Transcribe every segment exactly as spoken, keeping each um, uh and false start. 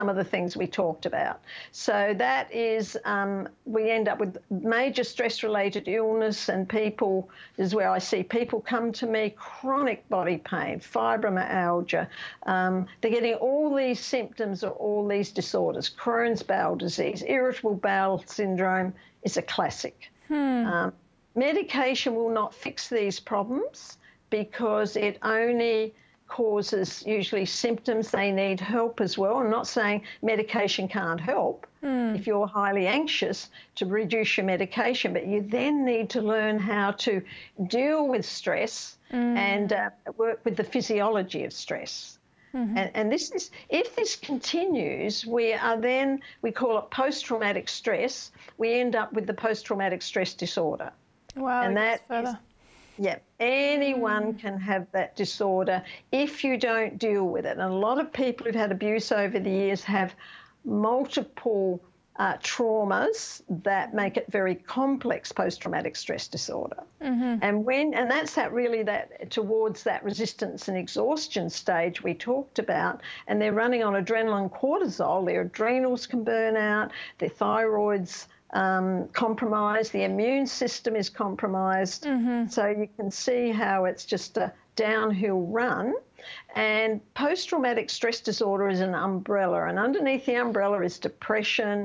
some of the things we talked about. So that is, um, we end up with major stress-related illness, and people, this is where I see people come to me, chronic body pain, fibromyalgia. Um, they're getting all these symptoms or all these disorders. Crohn's bowel disease, irritable bowel syndrome is a classic. Hmm. Um, medication will not fix these problems because it only causes usually symptoms. They need help as well. I'm not saying medication can't help mm. if you're highly anxious to reduce your medication, but you then need to learn how to deal with stress mm. and uh, work with the physiology of stress. Mm-hmm. And, and this is, if this continues, we are then, we call it post-traumatic stress. We end up with the post-traumatic stress disorder. Wow, and that further. Is, yeah, anyone can have that disorder if you don't deal with it. And a lot of people who've had abuse over the years have multiple uh, traumas that make it very complex post-traumatic stress disorder. Mm-hmm. And when, and that's that really that towards that resistance and exhaustion stage we talked about, and they're running on adrenaline cortisol, their adrenals can burn out, their thyroid's Um, compromised, the immune system is compromised. Mm-hmm. So you can see how it's just a downhill run. And post-traumatic stress disorder is an umbrella, and underneath the umbrella is depression,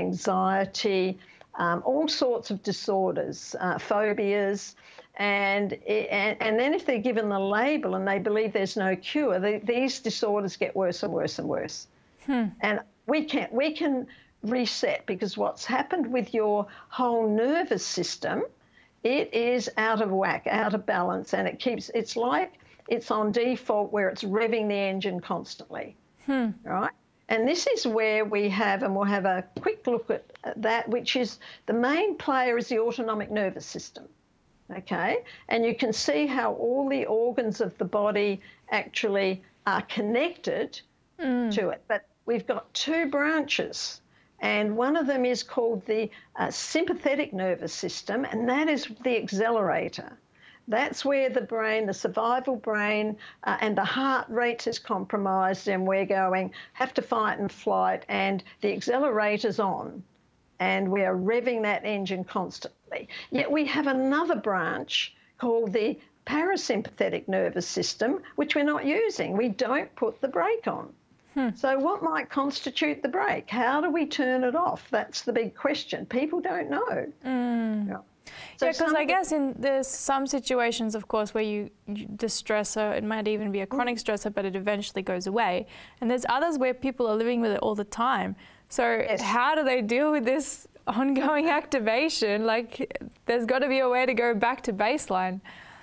anxiety, um, all sorts of disorders, uh, phobias. And, it, and and then if they're given the label and they believe there's no cure, they, these disorders get worse and worse and worse. Hmm. And we can we can reset, because what's happened with your whole nervous system, it is out of whack, out of balance, and it keeps, it's like it's on default where it's revving the engine constantly, hmm. right? And this is where we have, and we'll have a quick look at that, which is the main player is the autonomic nervous system, okay? And you can see how all the organs of the body actually are connected mm. to it. But we've got two branches, and one of them is called the uh, sympathetic nervous system, and that is the accelerator. That's where the brain, the survival brain, uh, and the heart rate is compromised, and we're going, have to fight and flight, and the accelerator's on, and we are revving that engine constantly. Yet we have another branch called the parasympathetic nervous system, which we're not using. We don't put the brake on. Hmm. So what might constitute the brake? How do we turn it off? That's the big question. People don't know. Mm. Yeah. So yeah, because I guess in there's some situations, of course, where you, you the stressor, it might even be a chronic stressor, but it eventually goes away. And there's others where people are living with it all the time. So yes. How do they deal with this ongoing activation? Like, there's got to be a way to go back to baseline.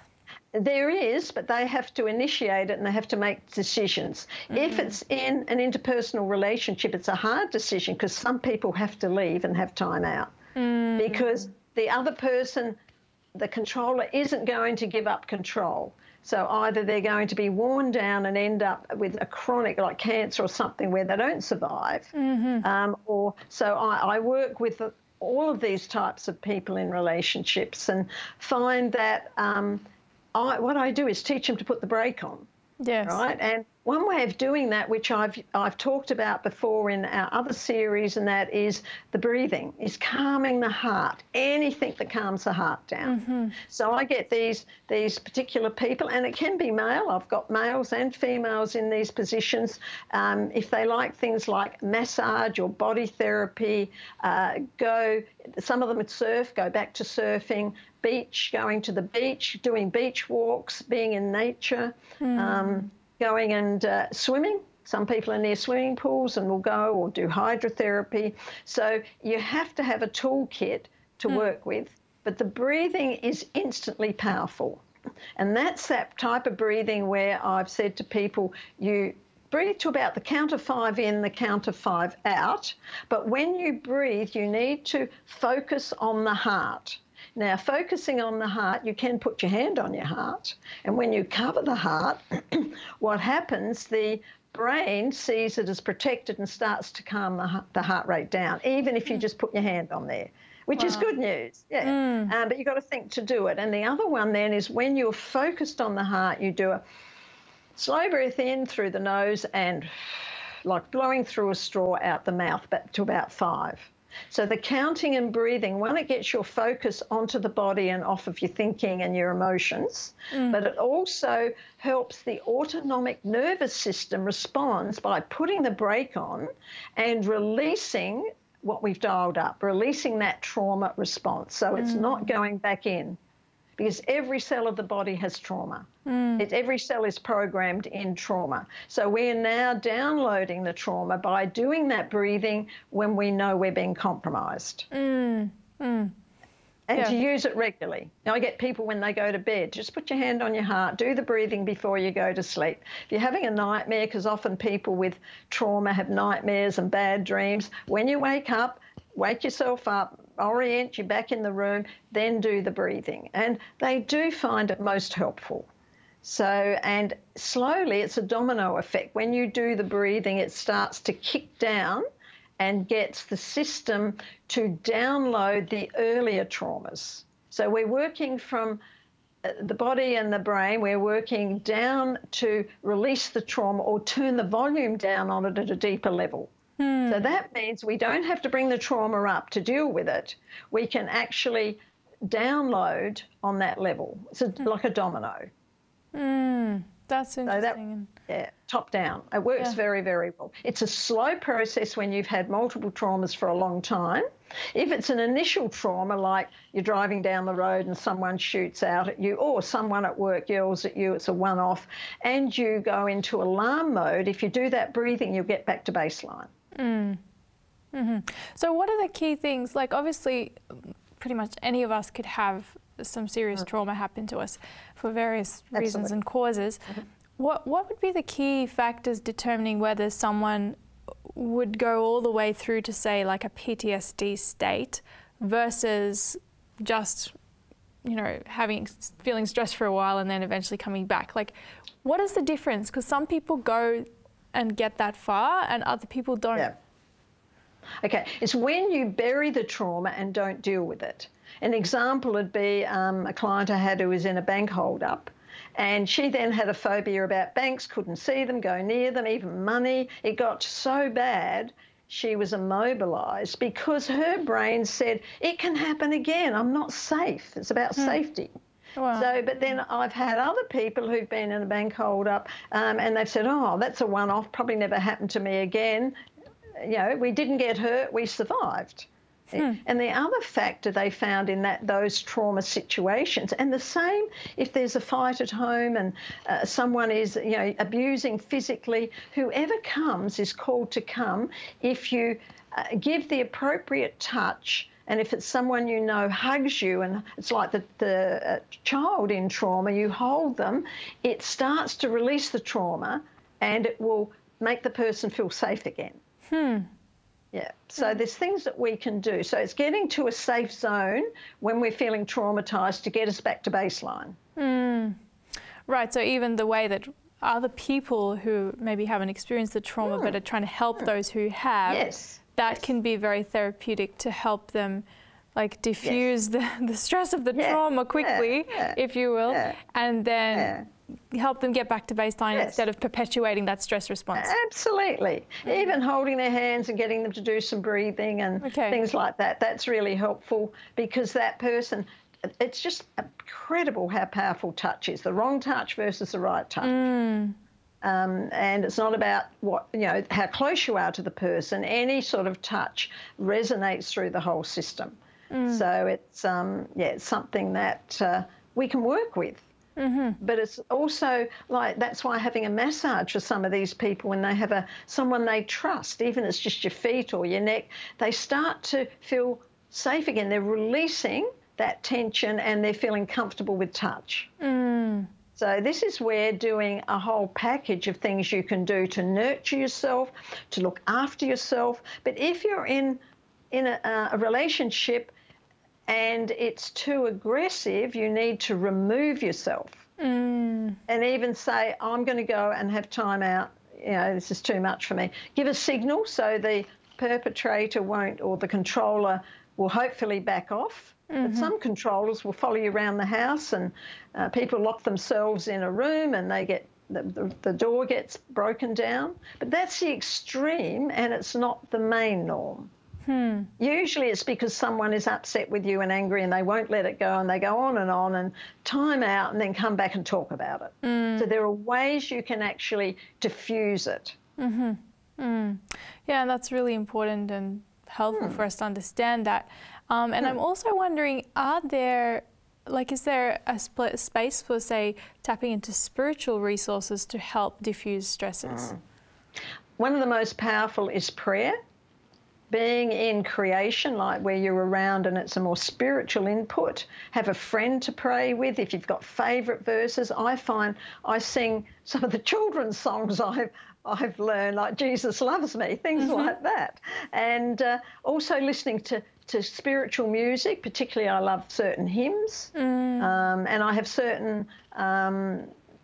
There is, but they have to initiate it and they have to make decisions. Mm-hmm. If it's in an interpersonal relationship, it's a hard decision because some people have to leave and have time out mm-hmm. because the other person, the controller, isn't going to give up control. So either they're going to be worn down and end up with a chronic, like cancer or something, where they don't survive. Mm-hmm. um, or so I, I work with all of these types of people in relationships and find that um, I, what I do is teach them to put the brake on. Yes. Right. And one way of doing that, which I've I've talked about before in our other series, and that is the breathing, is calming the heart. Anything that calms the heart down. Mm-hmm. So I get these these particular people, and it can be male. I've got males and females in these positions. Um, if they like things like massage or body therapy, uh, go. Some of them would surf. Go back to surfing. Beach, going to the beach, doing beach walks, being in nature, mm. um, going and uh, swimming. Some people are near swimming pools and will go or do hydrotherapy. So you have to have a toolkit to mm. work with, but the breathing is instantly powerful. And that's that type of breathing where I've said to people, you breathe to about the count of five in, the count of five out. But when you breathe, you need to focus on the heart. Now, focusing on the heart, you can put your hand on your heart, and when you cover the heart, what happens, the brain sees it as protected and starts to calm the, the heart rate down, even if you mm. just put your hand on there, which wow. is good news, yeah. Mm. Um, but you've got to think to do it. And the other one then is when you're focused on the heart, you do a slow breath in through the nose and like blowing through a straw out the mouth, but to about five. So the counting and breathing, one, it gets your focus onto the body and off of your thinking and your emotions, mm. but it also helps the autonomic nervous system responds by putting the brake on and releasing what we've dialed up, releasing that trauma response. So it's mm. not going back in, because every cell of the body has trauma. Mm. It, every cell is programmed in trauma. So we are now downloading the trauma by doing that breathing when we know we're being compromised. Mm. Mm. And yeah. to use it regularly. Now, I get people when they go to bed, just put your hand on your heart, do the breathing before you go to sleep. If you're having a nightmare, because often people with trauma have nightmares and bad dreams, when you wake up, wake yourself up, orient you back in the room, then do the breathing. And they do find it most helpful. So, and slowly it's a domino effect. When you do the breathing, it starts to kick down and gets the system to download the earlier traumas. So we're working from the body and the brain, we're working down to release the trauma or turn the volume down on it at a deeper level. Hmm. So that means we don't have to bring the trauma up to deal with it. We can actually download on that level. It's a, hmm. like a domino. Mm, that's interesting. So that, yeah, top down. It works yeah. very, very well. It's a slow process when you've had multiple traumas for a long time. If it's an initial trauma, like you're driving down the road and someone shoots out at you, or someone at work yells at you, it's a one-off, and you go into alarm mode, if you do that breathing, you'll get back to baseline. Mm. Mm-hmm. So what are the key things? Like, obviously, pretty much any of us could have some serious mm. trauma happen to us for various Absolutely. reasons and causes. Mm-hmm. What what would be the key factors determining whether someone would go all the way through to, say, like a P T S D state versus just, you know, having feeling stressed for a while and then eventually coming back? Like, what is the difference? Because some people go and get that far and other people don't. Yeah. Okay, it's when you bury the trauma and don't deal with it. An example would be um, a client I had who was in a bank hold-up, and she then had a phobia about banks, couldn't see them, go near them, even money. It got so bad she was immobilised because her brain said, it can happen again, I'm not safe. It's about hmm. safety. Wow. So, but then I've had other people who've been in a bank hold-up um, and they've said, oh, that's a one-off, probably never happened to me again. You know, we didn't get hurt, we survived. Hmm. And the other factor they found in that those trauma situations, and the same if there's a fight at home and uh, someone is, you know, abusing physically, whoever comes is called to come if you uh, give the appropriate touch. And if it's someone you know hugs you, and it's like the, the uh, child in trauma, you hold them, it starts to release the trauma and it will make the person feel safe again. Hmm. Yeah, so there's things that we can do. So it's getting to a safe zone when we're feeling traumatised to get us back to baseline. Mm. Right, so even the way that other people who maybe haven't experienced the trauma mm. but are trying to help mm. those who have, yes. that yes. can be very therapeutic to help them like diffuse yes. the, the stress of the yeah. trauma quickly, yeah. Yeah. if you will, yeah. and then... Yeah. help them get back to baseline yes. instead of perpetuating that stress response. Absolutely. Mm-hmm. Even holding their hands and getting them to do some breathing and okay. things like that, that's really helpful because that person, it's just incredible how powerful touch is, the wrong touch versus the right touch. Mm. Um, and it's not about what, you know, how close you are to the person. Any sort of touch resonates through the whole system. Mm. So it's, um, yeah, it's something that uh, we can work with. Mm-hmm. But it's also like, that's why having a massage for some of these people, when they have a someone they trust, even if it's just your feet or your neck, they start to feel safe again. They're releasing that tension and they're feeling comfortable with touch. Mm. So this is where doing a whole package of things you can do to nurture yourself, to look after yourself. But if you're in, in a, a relationship and it's too aggressive, you need to remove yourself mm. and even say, I'm going to go and have time out. You know, this is too much for me. Give a signal so the perpetrator won't, or the controller will hopefully back off. Mm-hmm. But some controllers will follow you around the house and uh, people lock themselves in a room and they get the, the, the door gets broken down. But that's the extreme, and it's not the main norm. Hmm. Usually it's because someone is upset with you and angry and they won't let it go, and they go on and on and time out and then come back and talk about it. Mm. So there are ways you can actually diffuse it. Mm-hmm. Mm. Yeah, and that's really important and helpful mm. for us to understand that. Um, and mm. I'm also wondering, are there, like, is there a split space for, say, tapping into spiritual resources to help diffuse stresses? Mm. One of the most powerful is prayer. Being in creation, like where you're around and it's a more spiritual input. Have a friend to pray with. If you've got favourite verses, I find I sing some of the children's songs I've, I've learned, like Jesus Loves Me, things mm-hmm. like that. And uh, also listening to, to spiritual music, particularly I love certain hymns. Mm. Um, and I have certain um,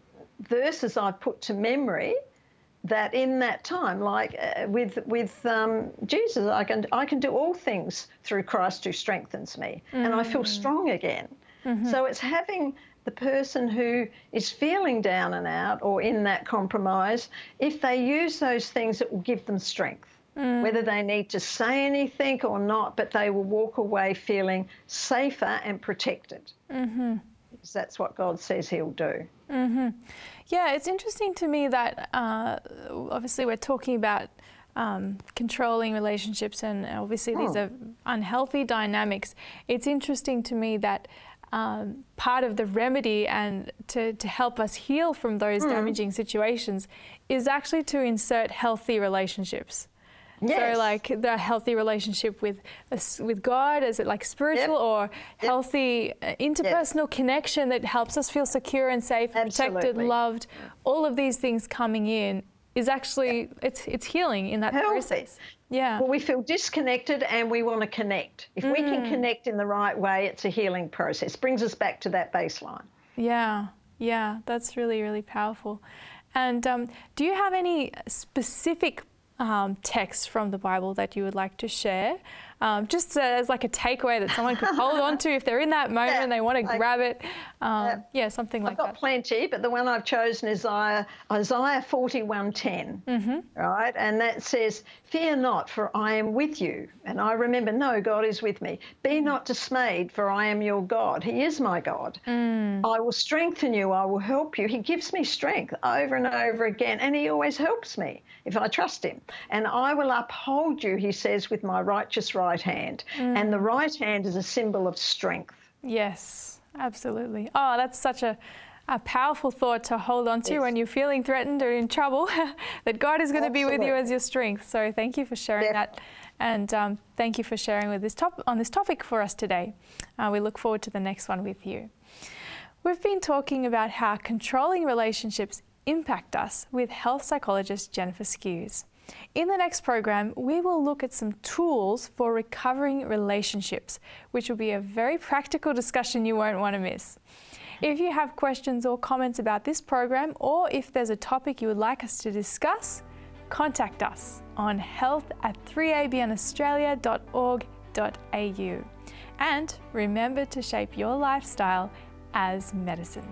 verses I've put to memory that in that time, like uh, with with um, Jesus, I can I can do all things through Christ who strengthens me, mm. and I feel strong again. Mm-hmm. So it's having the person who is feeling down and out or in that compromise, if they use those things, it will give them strength. Mm. Whether they need to say anything or not, but they will walk away feeling safer and protected. Mm-hmm. Because that's what God says He'll do. Mm-hmm. Yeah, it's interesting to me that uh, obviously we're talking about um, controlling relationships, and obviously oh. these are unhealthy dynamics. It's interesting to me that um, part of the remedy and to, to help us heal from those mm. damaging situations is actually to insert healthy relationships. Yes. So like the healthy relationship with with God, is it like spiritual yep. or healthy yep. interpersonal yep. connection that helps us feel secure and safe, Absolutely. protected, loved. All of these things coming in is actually, yep. it's it's healing in that healthy. process. Yeah. Well, we feel disconnected and we want to connect. If mm. we can connect in the right way, it's a healing process. Brings us back to that baseline. Yeah, yeah, that's really, really powerful. And um, do you have any specific Um, text from the Bible that you would like to share, um, just as like a takeaway that someone could hold on to if they're in that moment yeah, and they want to grab it. Um, yeah. yeah, something like that. I've got that. plenty, but the one I've chosen is Isaiah, Isaiah forty-one ten, mm-hmm. right? And that says, "Fear not, for I am with you." And I remember, no, God is with me. "Be not dismayed, for I am your God." He is my God. Mm. "I will strengthen you. I will help you." He gives me strength over and over again, and He always helps me if I trust Him. "And I will uphold you," He says, "with my righteous right hand." Mm. And the right hand is a symbol of strength. Yes, absolutely. Oh, that's such a, a powerful thought to hold on to yes. when you're feeling threatened or in trouble, that God is going absolutely. to be with you as your strength. So thank you for sharing Definitely. that. And um, thank you for sharing with this top on this topic for us today. Uh, we look forward to the next one with you. We've been talking about how controlling relationships impact us with health psychologist Jennifer Skews. In the next program, we will look at some tools for recovering relationships, which will be a very practical discussion you won't want to miss. If you have questions or comments about this program, or if there's a topic you would like us to discuss, contact us on health at three a b n australia dot org dot a u. And remember to shape your lifestyle as medicine.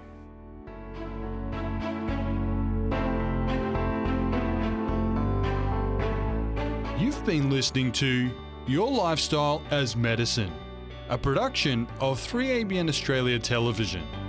You've been listening to Your Lifestyle as Medicine, a production of three A B N Australia Television.